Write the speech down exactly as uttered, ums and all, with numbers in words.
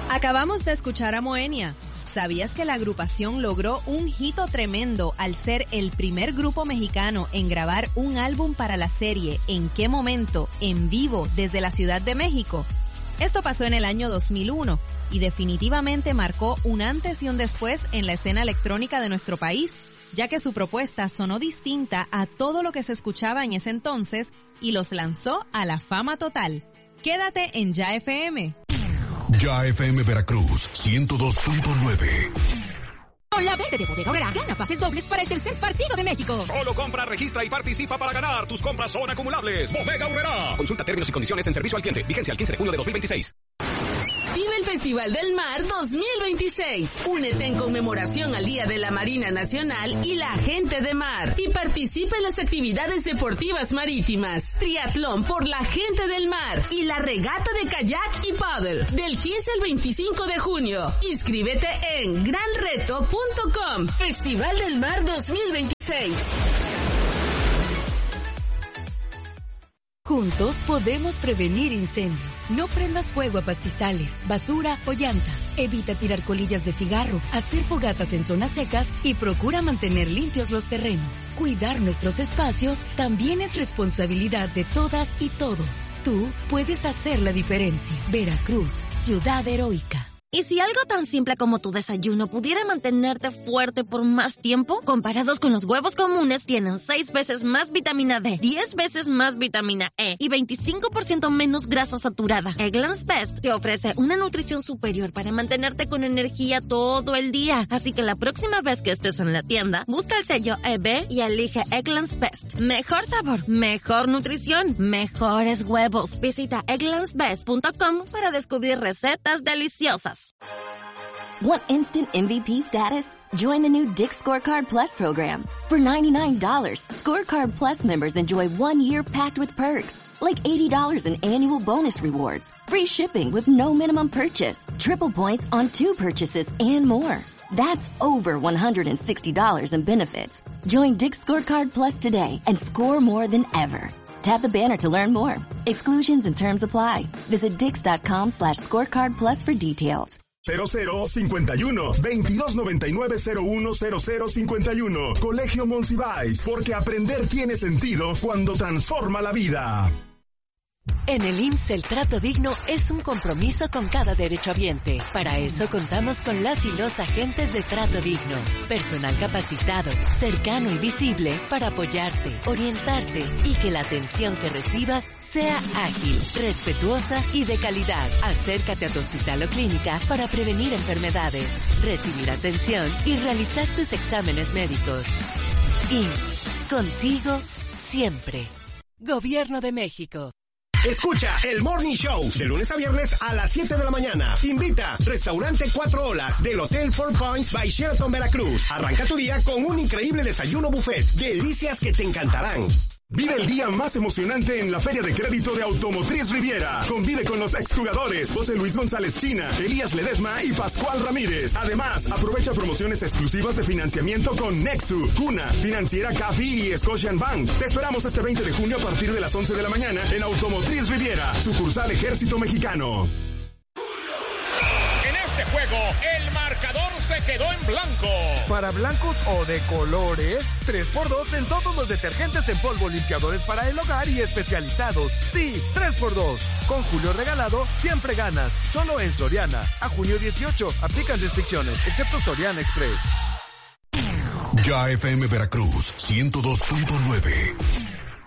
Acabamos de escuchar a Moenia. ¿Sabías que la agrupación logró un hito tremendo al ser el primer grupo mexicano en grabar un álbum para la serie ¿En qué momento? En vivo desde la Ciudad de México? Esto pasó en el año dos mil uno y definitivamente marcó un antes y un después en la escena electrónica de nuestro país, ya que su propuesta sonó distinta a todo lo que se escuchaba en ese entonces y los lanzó a la fama total. Quédate en Ya F M. Ya F M Veracruz, ciento dos punto nueve. Con la venta de Bodega Aurrerá, gana pases dobles para el tercer partido de México. Solo compra, registra y participa para ganar. Tus compras son acumulables. Bodega Aurrerá. Consulta términos y condiciones en servicio al cliente. Vigencia el quince de junio de dos mil veintiséis. Vive el Festival del Mar dos mil veintiséis. Únete en conmemoración al Día de la Marina Nacional y la Gente de Mar. Y participa en las actividades deportivas marítimas. Triatlón por la Gente del Mar. Y la regata de kayak y paddle. Del quince al veinticinco de junio. Inscríbete en gran reto punto com. Festival del Mar dos mil veintiséis. Juntos podemos prevenir incendios. No prendas fuego a pastizales, basura o llantas. Evita tirar colillas de cigarro, hacer fogatas en zonas secas y procura mantener limpios los terrenos. Cuidar nuestros espacios también es responsabilidad de todas y todos. Tú puedes hacer la diferencia. Veracruz, ciudad heroica. ¿Y si algo tan simple como tu desayuno pudiera mantenerte fuerte por más tiempo? Comparados con los huevos comunes, tienen seis veces más vitamina D, diez veces más vitamina E y veinticinco por ciento menos grasa saturada. Eggland's Best te ofrece una nutrición superior para mantenerte con energía todo el día. Así que la próxima vez que estés en la tienda, busca el sello E B y elige Eggland's Best. Mejor sabor, mejor nutrición, mejores huevos. Visita egglands best punto com para descubrir recetas deliciosas. Want instant M V P status? Join the new Dick's Scorecard Plus program. For ninety-nine dollars, Scorecard Plus members enjoy one year packed with perks, like eighty dollars in annual bonus rewards, free shipping with no minimum purchase, triple points on two purchases, and more. That's over one hundred sixty dollars in benefits. Join Dick's Scorecard Plus today and score more than ever. Tap the banner to learn more. Exclusions and terms apply. Visit dix.com slash scorecard plus for details. cero cero cincuenta y uno, veintidós noventa y nueve, cero uno cero cero cincuenta y uno. Colegio Monsiváis, porque aprender tiene sentido cuando transforma la vida. En el I M S S el trato digno es un compromiso con cada derechohabiente. Para eso contamos con las y los agentes de trato digno. Personal capacitado, cercano y visible para apoyarte, orientarte y que la atención que recibas sea ágil, respetuosa y de calidad. Acércate a tu hospital o clínica para prevenir enfermedades, recibir atención y realizar tus exámenes médicos. I M S S, contigo siempre. Gobierno de México. Escucha el Morning Show de lunes a viernes a las siete de la mañana. Invita Restaurante Cuatro Olas del Hotel Four Points by Sheraton Veracruz. Arranca tu día con un increíble desayuno buffet. Delicias que te encantarán. Vive el día más emocionante en la Feria de Crédito de Automotriz Riviera. Convive con los exjugadores José Luis González China, Elías Ledesma y Pascual Ramírez. Además, aprovecha promociones exclusivas de financiamiento con Nexu, Cuna, Financiera Cafi y Scotian Bank. Te esperamos este veinte de junio a partir de las once de la mañana en Automotriz Riviera, sucursal Ejército Mexicano. En este juego, el marcador se quedó en blanco. Para blancos o de colores, tres por dos en todos los detergentes en polvo, limpiadores para el hogar y especializados. Sí, tres por dos. Con Julio Regalado, siempre ganas. Solo en Soriana. A junio dieciocho. Aplican restricciones, excepto Soriana Express. Ya F M Veracruz, ciento dos punto nueve.